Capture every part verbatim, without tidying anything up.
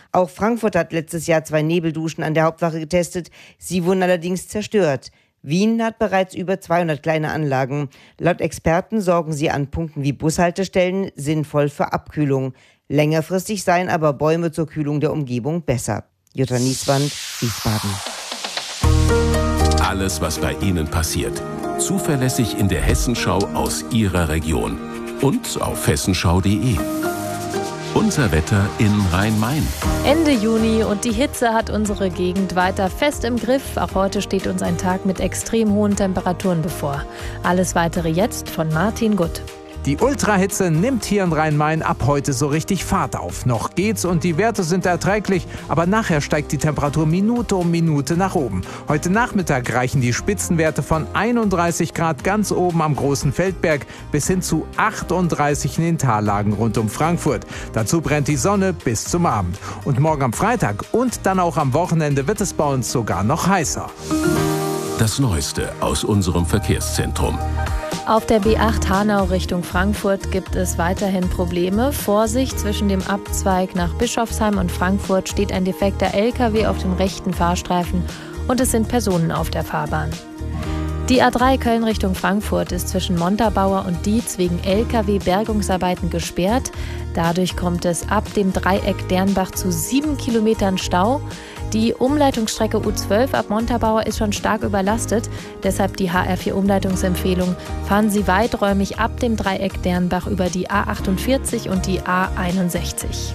Auch Frankfurt hat letztes Jahr zwei Nebelduschen an der Hauptwache getestet. Sie wurden allerdings zerstört. Wien hat bereits über zweihundert kleine Anlagen. Laut Experten sorgen sie an Punkten wie Bushaltestellen sinnvoll für Abkühlung. Längerfristig seien aber Bäume zur Kühlung der Umgebung besser. Jutta Nieswand, Wiesbaden. Alles, was bei Ihnen passiert. Zuverlässig in der Hessenschau aus Ihrer Region. Und auf hessenschau punkt de. Unser Wetter in Rhein-Main. Ende Juni und die Hitze hat unsere Gegend weiter fest im Griff. Auch heute steht uns ein Tag mit extrem hohen Temperaturen bevor. Alles Weitere jetzt von Martin Gutt. Die Ultrahitze nimmt hier in Rhein-Main ab heute so richtig Fahrt auf. Noch geht's und die Werte sind erträglich, aber nachher steigt die Temperatur Minute um Minute nach oben. Heute Nachmittag reichen die Spitzenwerte von einunddreißig Grad ganz oben am Großen Feldberg bis hin zu achtunddreißig in den Tallagen rund um Frankfurt. Dazu brennt die Sonne bis zum Abend. Und morgen am Freitag und dann auch am Wochenende wird es bei uns sogar noch heißer. Das Neueste aus unserem Verkehrszentrum. Auf der B acht Hanau Richtung Frankfurt gibt es weiterhin Probleme. Vorsicht, zwischen dem Abzweig nach Bischofsheim und Frankfurt steht ein defekter L K W auf dem rechten Fahrstreifen und es sind Personen auf der Fahrbahn. Die A drei Köln Richtung Frankfurt ist zwischen Montabaur und Dietz wegen L K W-Bergungsarbeiten gesperrt. Dadurch kommt es ab dem Dreieck Dernbach zu sieben Kilometern Stau. Die Umleitungsstrecke U zwölf ab Montabaur ist schon stark überlastet. Deshalb die H R vier Umleitungsempfehlung. Fahren Sie weiträumig ab dem Dreieck Dernbach über die A achtundvierzig und die A einundsechzig.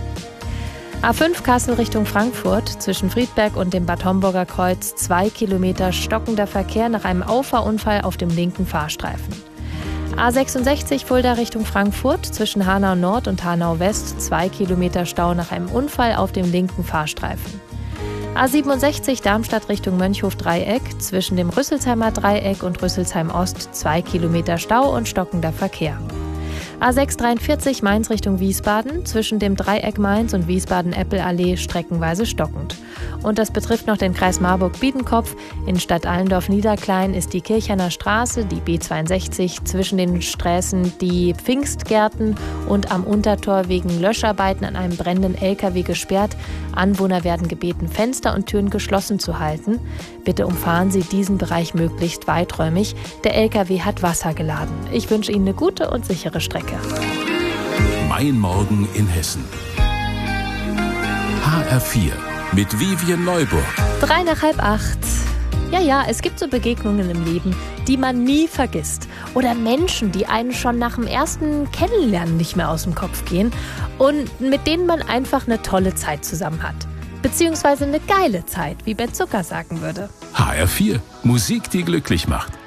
A fünf Kassel Richtung Frankfurt, zwischen Friedberg und dem Bad Homburger Kreuz zwei Kilometer stockender Verkehr nach einem Auffahrunfall auf dem linken Fahrstreifen. A sechsundsechzig Fulda Richtung Frankfurt, zwischen Hanau Nord und Hanau West zwei Kilometer Stau nach einem Unfall auf dem linken Fahrstreifen. A siebenundsechzig Darmstadt Richtung Mönchhof-Dreieck, zwischen dem Rüsselsheimer Dreieck und Rüsselsheim Ost zwei Kilometer Stau und stockender Verkehr. A sechshundertdreiundvierzig Mainz Richtung Wiesbaden, zwischen dem Dreieck Mainz und Wiesbaden-Eppel-Allee streckenweise stockend. Und das betrifft noch den Kreis Marburg-Biedenkopf. In Stadt Allendorf-Niederklein ist die Kirchheimer Straße, die B zweiundsechzig, zwischen den Straßen die Pfingstgärten und am Untertor wegen Löscharbeiten an einem brennenden L K W gesperrt. Anwohner werden gebeten, Fenster und Türen geschlossen zu halten. Bitte umfahren Sie diesen Bereich möglichst weiträumig. Der L K W hat Wasser geladen. Ich wünsche Ihnen eine gute und sichere Strecke. Mein Morgen in Hessen. H R vier mit Vivian Neuburg. Drei nach halb acht. Ja, ja, es gibt so Begegnungen im Leben, die man nie vergisst. Oder Menschen, die einen schon nach dem ersten Kennenlernen nicht mehr aus dem Kopf gehen und mit denen man einfach eine tolle Zeit zusammen hat. Beziehungsweise eine geile Zeit, wie Ben Zucker sagen würde. H R vier, Musik, die glücklich macht.